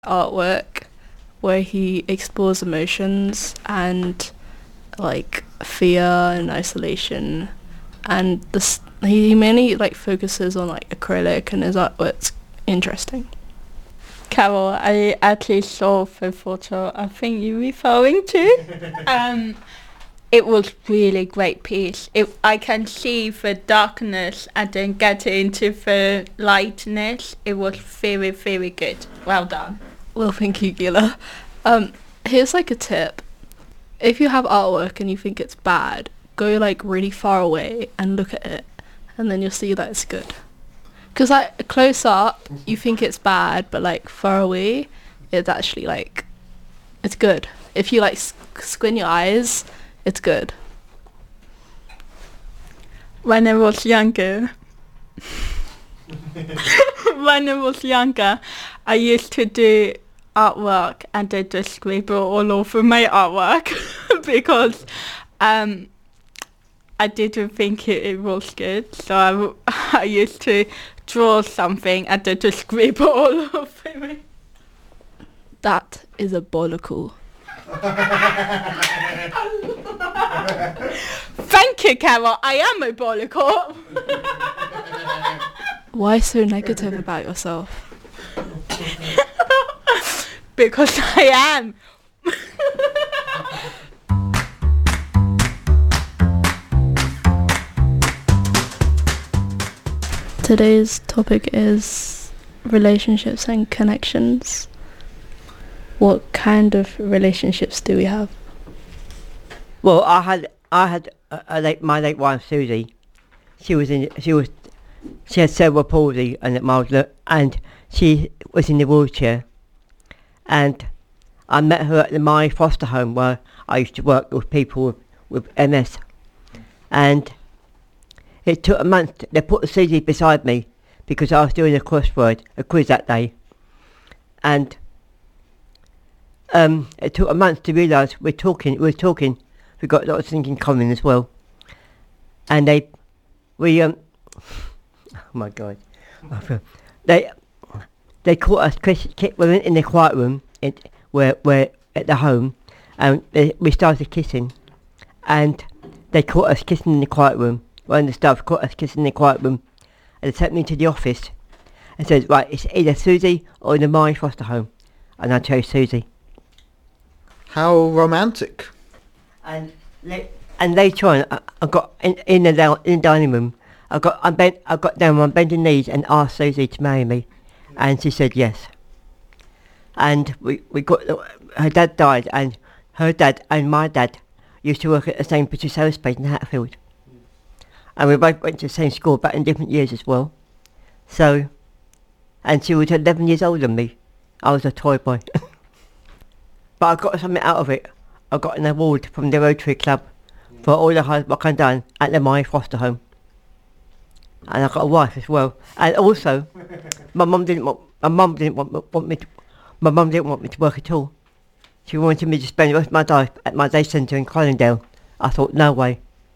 artwork where he explores emotions and like fear and isolation, and he mainly like focuses on like acrylic, and his artwork's interesting. Carol, I actually saw the photo I think you're referring to. It was really great piece. I can see the darkness and then get into the lightness. It was very, very good. Well done. Well, thank you, Gila. Here's like a tip. If you have artwork and you think it's bad, go like really far away and look at it, and then you'll see that it's good. Because like close up, you think it's bad, but like far away, it's actually like, it's good. If you like squint your eyes, it's good. When I was younger, I used to do artwork and I just scribble all over my artwork because I didn't think it was good. So I used to draw something and then just scribble all over it. That is a bollocle. Thank you, Carol. I am a bollocle. Why so negative about yourself? Because I am. Today's topic is relationships and connections. What kind of relationships do we have? Well, I had my late wife Susie. She had cerebral palsy and she was in the wheelchair. And I met her at my foster home where I used to work with people with MS. And it took a month. They put Susie beside me because I was doing a quiz that day. And it took a month to realise we're talking. We got lots of things in common as well. And oh my God, they caught us. We went in the quiet room where at the home, and we started kissing, and they caught us kissing in the quiet room. One of the staff caught us kissing in the quiet room, and they sent me to the office and said, right, it's either Susie or the my foster home, and I chose Susie. How romantic. And later on, I got in the dining room. I got down on bending knees and asked Susie to marry me, and she said yes. And we got her dad died, and her dad and my dad used to work at the same British Aerospace in Hatfield, and we both went to the same school, but in different years as well. So, and she was 11 years older than me. I was a toy boy. But I got something out of it. I got an award from the Rotary Club for all the hard work I've done at my foster home. And I got a wife as well. And also, my mum didn't want me to work at all. She wanted me to spend the rest of my life at my day centre in Colindale. I thought, no way.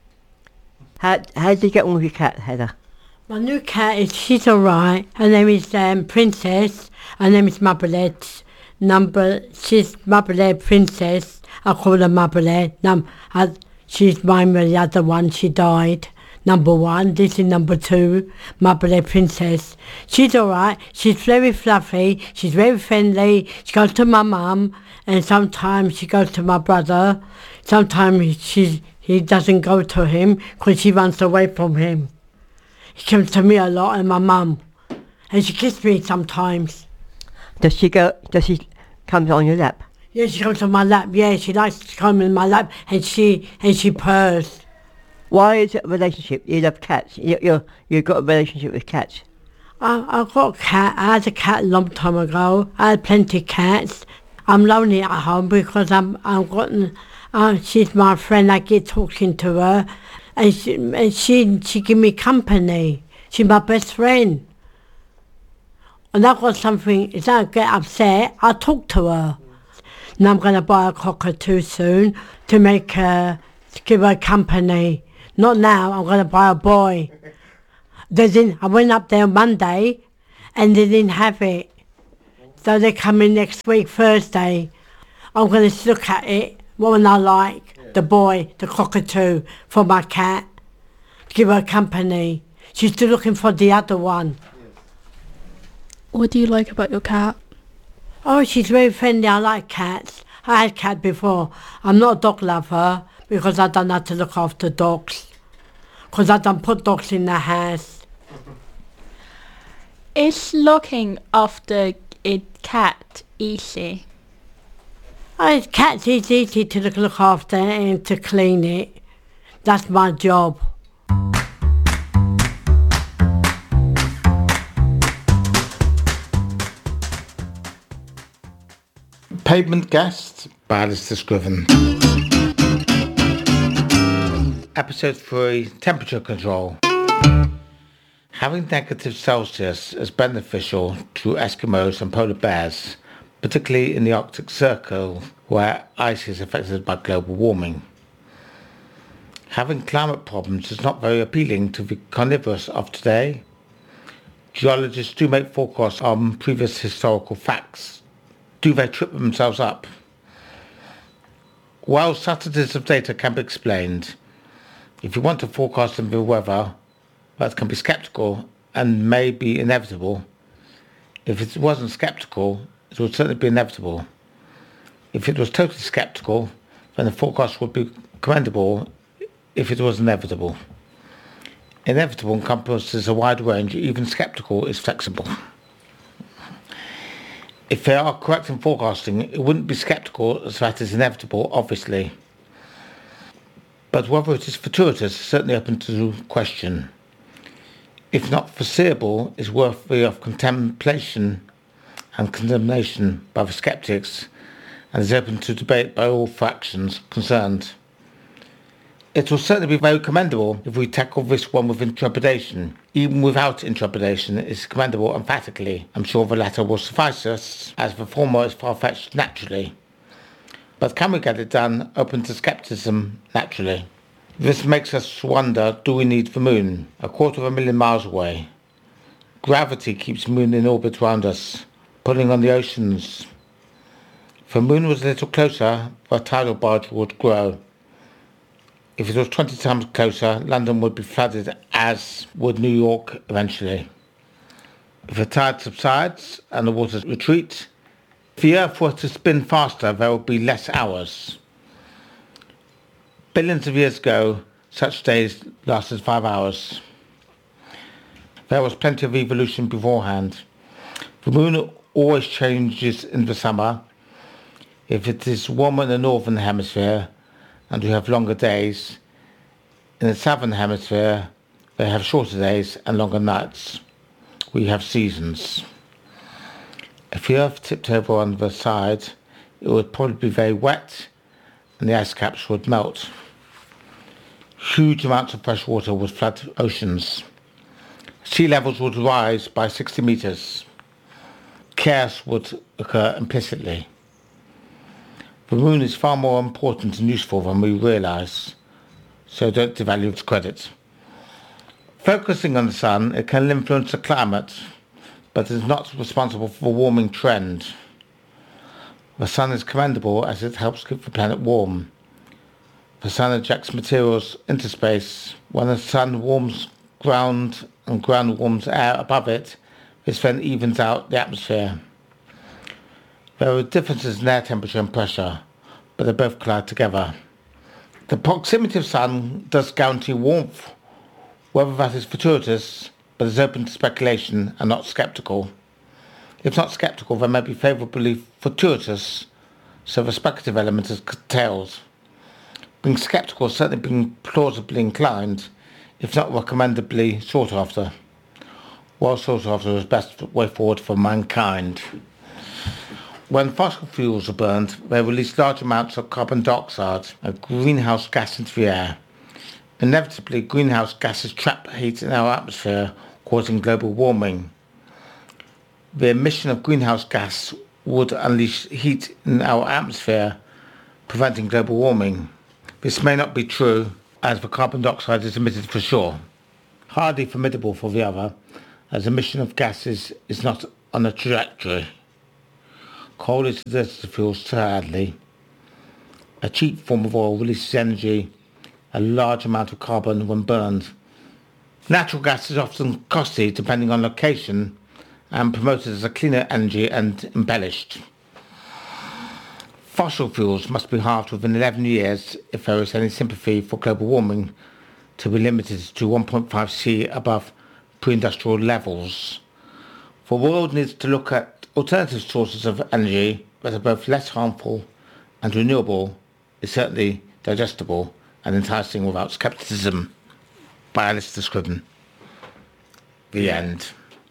How did you get on with your cat, Heather? My new cat she's alright. Her name is Princess. Her name is Marblehead. She's Marblehead Princess. I call her Marblehead. She's mine with the other one. She died. Number 1. This is number 2. Marblehead Princess. She's alright. She's very fluffy. She's very friendly. She goes to my mum, and sometimes she goes to my brother. Sometimes he doesn't go to him because she runs away from him. He comes to me a lot, and my mum, and she kisses me sometimes. Does she come on your lap? Yeah, she comes on my lap. Yeah, she likes to come in my lap, and she purrs. Why is it a relationship? You love cats. You've got a relationship with cats. I've got a cat. I had a cat a long time ago. I had plenty of cats. I'm lonely at home because she's my friend. I get talking to her, and she give me company. She's my best friend. And I've got something, if I get upset, I talk to her. And I'm going to buy a cockatoo soon to give her company. Not now, I'm going to buy a boy. I went up there Monday and they didn't have it. So they're coming next week, Thursday. I'm going to look at it, one I like, the boy, the cockatoo, for my cat. Give her company. She's still looking for the other one. What do you like about your cat? Oh, she's very friendly. I like cats. I had cat before. I'm not a dog lover because I don't know how to look after dogs. Because I don't put dogs in the house. Is looking after a cat easy? Oh, cats is easy to look after and to clean it. That's my job. Pavement Gas by Alistair Scriven. Episode 3, Temperature Control. Having negative Celsius is beneficial to Eskimos and polar bears, particularly in the Arctic Circle, where ice is affected by global warming. Having climate problems is not very appealing to the carnivores of today. Geologists do make forecasts on previous historical facts. Do they trip themselves up? While subtleties of data can be explained, if you want to forecast the weather, that can be sceptical and may be inevitable. If it wasn't sceptical, it would certainly be inevitable. If it was totally sceptical, then the forecast would be commendable if it was inevitable. Inevitable encompasses a wide range, even sceptical is flexible. If they are correct in forecasting, it wouldn't be sceptical as that is inevitable, obviously. But whether it is fortuitous is certainly open to question. If not foreseeable, is worthy of contemplation and condemnation by the sceptics, and is open to debate by all factions concerned. It will certainly be very commendable if we tackle this one with intrepidation. Even without intrepidation, it is commendable emphatically. I'm sure the latter will suffice us, as the former is far-fetched naturally. But can we get it done open to scepticism naturally? This makes us wonder, do we need the moon? 250,000 miles away. Gravity keeps the moon in orbit around us, pulling on the oceans. If the moon was a little closer, the tidal barge would grow. If it was 20 times closer, London would be flooded, as would New York eventually. If the tide subsides and the waters retreat, if the Earth were to spin faster, there would be less hours. Billions of years ago, such days lasted 5 hours. There was plenty of evolution beforehand. The moon always changes in the summer. If it is warmer in the northern hemisphere, and we have longer days, in the southern hemisphere they have shorter days and longer nights. We have seasons. If the Earth tipped over on the side, it would probably be very wet and the ice caps would melt. Huge amounts of fresh water would flood oceans. Sea levels would rise by 60 meters. Chaos would occur implicitly. The moon is far more important and useful than we realise, so don't devalue its credit. Focusing on the sun, it can influence the climate, but is not responsible for the warming trend. The sun is commendable as it helps keep the planet warm. The sun ejects materials into space. When the sun warms ground and ground warms air above it, this then evens out the atmosphere. There are differences in air temperature and pressure, but they both collide together. The proximity of the sun does guarantee warmth, whether that is fortuitous, but is open to speculation and not sceptical. If not sceptical, they may be favourably fortuitous, so the speculative element is curtailed. Being sceptical is certainly being plausibly inclined, if not recommendably sought after. Well sought after is the best way forward for mankind. When fossil fuels are burned, they release large amounts of carbon dioxide, a greenhouse gas, into the air. Inevitably, greenhouse gases trap heat in our atmosphere, causing global warming. The emission of greenhouse gas would unleash heat in our atmosphere, preventing global warming. This may not be true, as the carbon dioxide is emitted for sure. Hardly formidable for the other, as emission of gases is not on a trajectory. Coal is the fuel sadly. A cheap form of oil releases energy, a large amount of carbon when burned. Natural gas is often costly depending on location and promoted as a cleaner energy and embellished. Fossil fuels must be halved within 11 years if there is any sympathy for global warming to be limited to 1.5 C above pre-industrial levels. The world needs to look at alternative sources of energy that are both less harmful and renewable, is certainly digestible and enticing without scepticism. By Alistair Scriven. The end.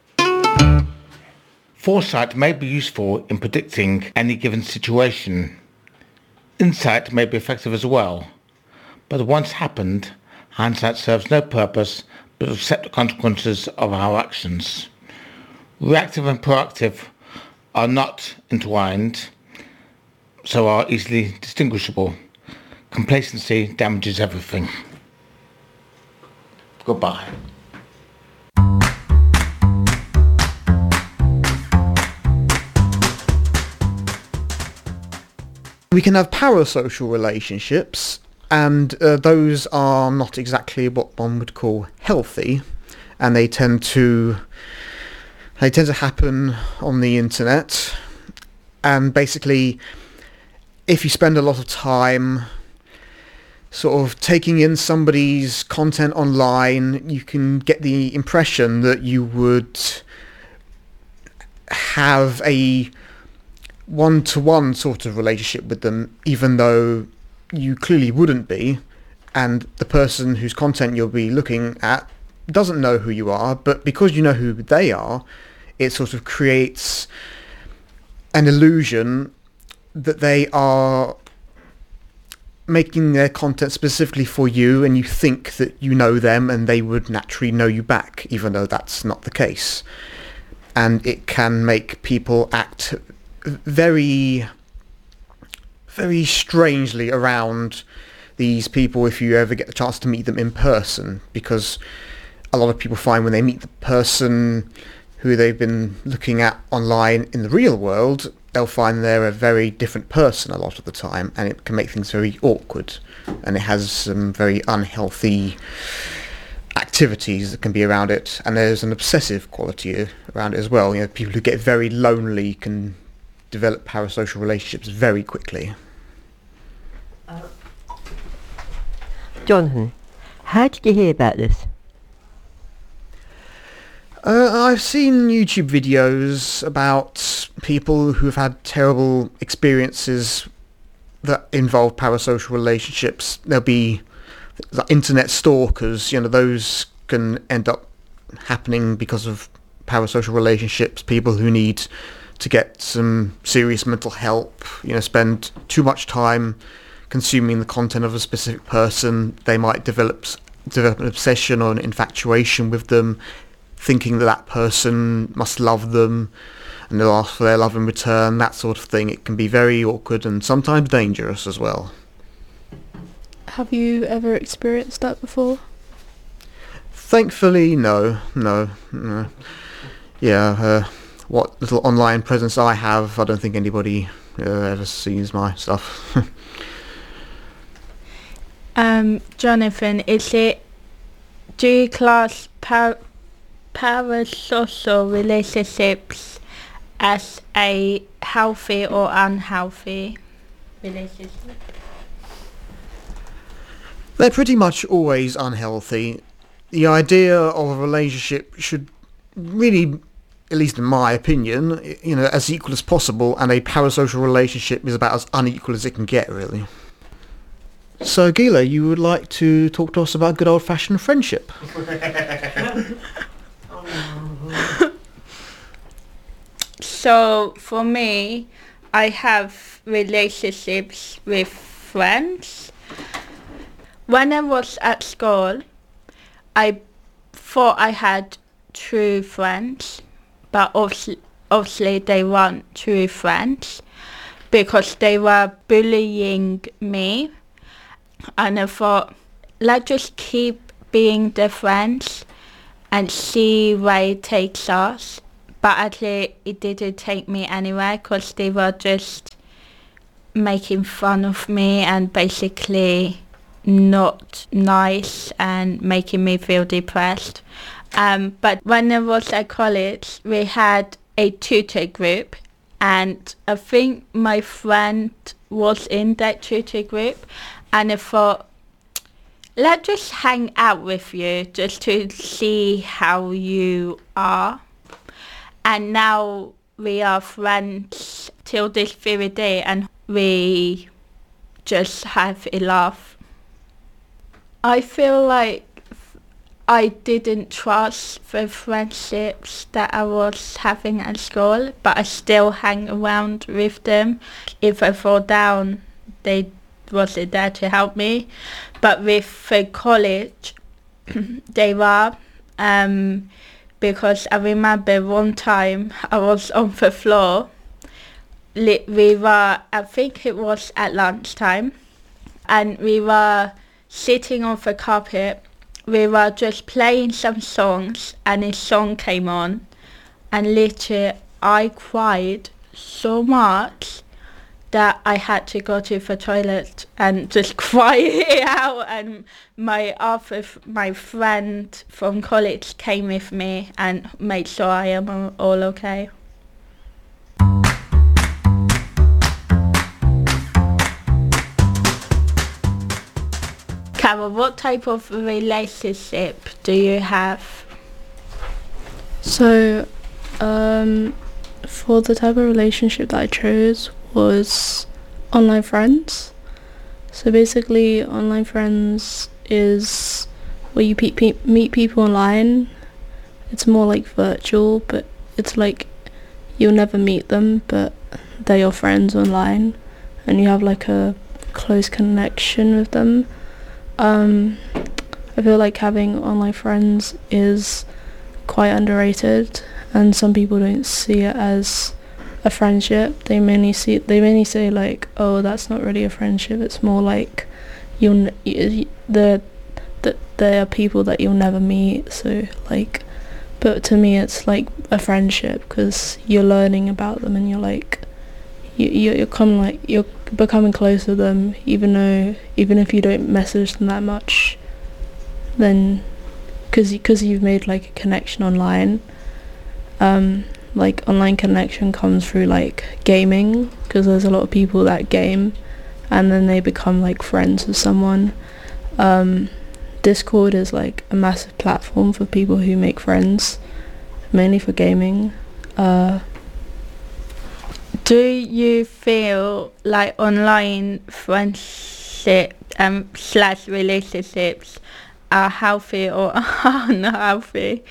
Foresight may be useful in predicting any given situation. Insight may be effective as well, but once happened, hindsight serves no purpose but to accept the consequences of our actions. Reactive and proactive are not entwined, so are easily distinguishable. Complacency damages everything. Goodbye. We can have parasocial relationships, and those are not exactly what one would call healthy, and they tend to happen on the internet. And basically, if you spend a lot of time sort of taking in somebody's content online, you can get the impression that you would have a one-to-one sort of relationship with them, even though you clearly wouldn't be, and the person whose content you'll be looking at doesn't know who you are, but because you know who they are, it sort of creates an illusion that they are making their content specifically for you, and you think that you know them and they would naturally know you back, even though that's not the case. And it can make people act very, very strangely around these people if you ever get the chance to meet them in person, because a lot of people find when they meet the person who they've been looking at online in the real world, they'll find they're a very different person a lot of the time, and it can make things very awkward, and it has some very unhealthy activities that can be around it, and there's an obsessive quality around it as well. You know, people who get very lonely can develop parasocial relationships very quickly. Jonathan, how did you hear about this? I've seen YouTube videos about people who've had terrible experiences that involve parasocial relationships. There'll be internet stalkers, you know, those can end up happening because of parasocial relationships. People who need to get some serious mental help, you know, spend too much time consuming the content of a specific person. They might develop an obsession or an infatuation with them, thinking that that person must love them, and they'll ask for their love in return, that sort of thing. It can be very awkward and sometimes dangerous as well. Have you ever experienced that before? Thankfully, no. Yeah, what little online presence I have, I don't think anybody ever sees my stuff. Jonathan, do you class parasocial relationships as a healthy or unhealthy relationship? They're pretty much always unhealthy. The idea of a relationship should really, at least in my opinion, you know, as equal as possible, and a parasocial relationship is about as unequal as it can get, really. So, Gila, you would like to talk to us about good old-fashioned friendship? So, for me, I have relationships with friends. When I was at school, I thought I had true friends, but obviously they weren't true friends because they were bullying me, and I thought, let's just keep being their friends and see where it takes us, but actually it didn't take me anywhere because they were just making fun of me and basically not nice and making me feel depressed. But when I was at college, we had a tutor group, and I think my friend was in that tutor group, and I thought, let's just hang out with you just to see how you are. And now we are friends till this very day, and we just have a laugh. I feel like I didn't trust the friendships that I was having at school, but I still hang around with them. If I fall down, they wasn't there to help me. But with the college, they were, because I remember one time I was on the floor. We were, I think it was at lunchtime, and we were sitting on the carpet. We were just playing some songs, and a song came on, and literally I cried so much that I had to go to the toilet and just cry it out, and my friend from college came with me and made sure I am all okay. Carol, what type of relationship do you have? So, for the type of relationship that I chose was online friends. So basically, online friends is where you meet people online. It's more like virtual, but it's like you'll never meet them, but they're your friends online, and you have like a close connection with them. I feel like having online friends is quite underrated, and some people don't see it as a friendship. They mainly say like, oh, that's not really a friendship. It's more like there are people that you'll never meet. So like, but to me, it's like a friendship because you're learning about them, and you're like, you're becoming close with them, even if you don't message them that much, then because you've made like a connection online. Like online connection comes through like gaming, because there's a lot of people that game and then they become like friends with someone. Discord is like a massive platform for people who make friends, mainly for gaming. Do you feel like online friendship / relationships are healthy or are not healthy?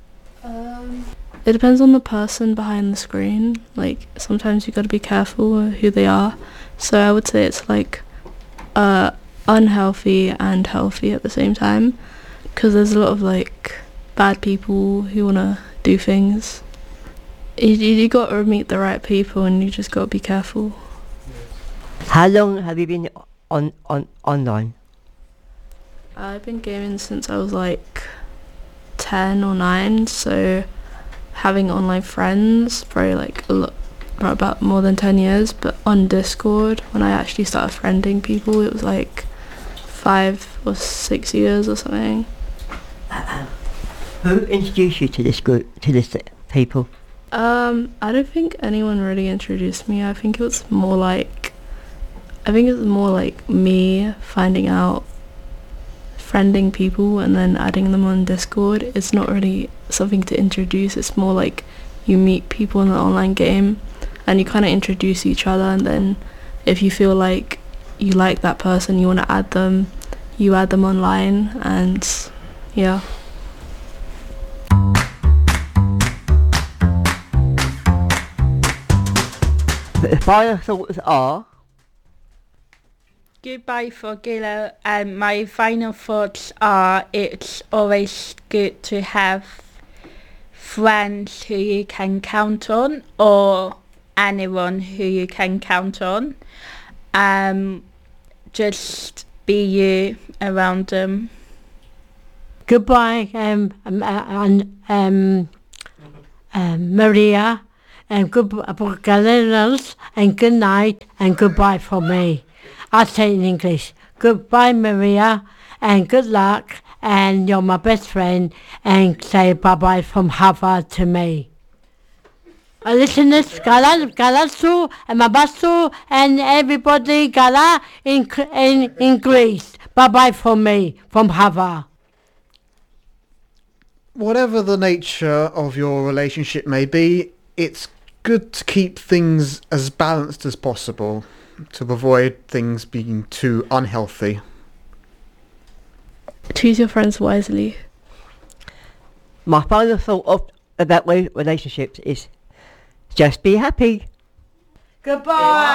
It depends on the person behind the screen. Like sometimes you got to be careful who they are. So I would say it's like unhealthy and healthy at the same time, because there's a lot of like bad people who wanna do things. You got to meet the right people, and you just got to be careful. How long have you been online? I've been gaming since I was like 10 or 9, so having online friends probably like about more than 10 years. But on Discord, when I actually started friending people, it was like 5 or 6 years or something. Who introduced you to this group, to this people? I don't think anyone really introduced me. I think it was more like me finding out, friending people and then adding them on Discord. It's not really something to introduce. It's more like you meet people in the online game and you kind of introduce each other, and then if you feel like you like that person, you want to add them, you add them online, and yeah. The final thoughts are... Goodbye for Gila, and my final thoughts are it's always good to have friends who you can count on, or anyone who you can count on. Just be you around them. Goodbye, Maria, and goodbye, and good night, and goodbye from me. I'll say it in English. Goodbye, Maria, and good luck, and you're my best friend, and say bye-bye from Hava to me. Listeners, Galasu, and Mabasu, and everybody, Gala in Greece. Bye-bye from me, from Hava. Whatever the nature of your relationship may be, it's good to keep things as balanced as possible to avoid things being too unhealthy. Choose your friends wisely. My final thought about relationships is just be happy. Goodbye.